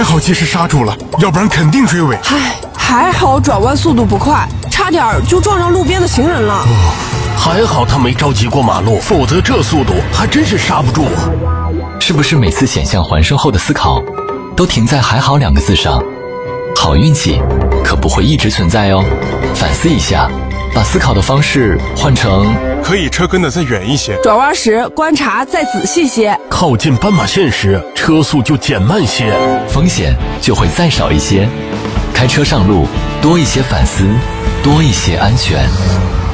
好及时刹住了，要不然肯定追尾。 唉，还好转弯速度不快，差点就撞上路边的行人了。 还好他没着急过马路，否则这速度还真是刹不住啊。 是不是每次险象环生后的思考都停在还好2个字上？好运气可不会一直存在哦，反思一下，把思考的方式换成可以车跟得再远一些， 转弯时观察再仔细些， 靠近斑马线时车速就减慢些， 风险就会再少一些。开车上路多一些反思，多一些安全。